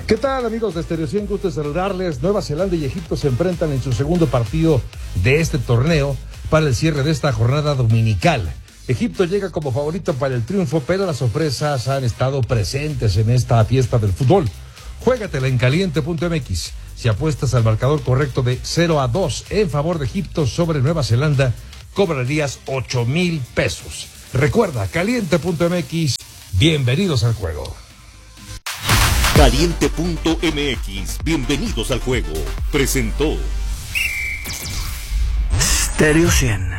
¿Qué tal, amigos de Stereo 100? Gusto de saludarles. Nueva Zelanda y Egipto se enfrentan en su segundo partido de este torneo para el cierre de esta jornada dominical. Egipto llega como favorito para el triunfo, pero las sorpresas han estado presentes en esta fiesta del fútbol. Juégatela en caliente.mx. Si apuestas al marcador correcto de 0-2 en favor de Egipto sobre Nueva Zelanda, cobrarías 8,000 pesos. Recuerda, caliente.mx. Bienvenidos al juego. Caliente.mx, bienvenidos al juego. Presentó Stereo 100.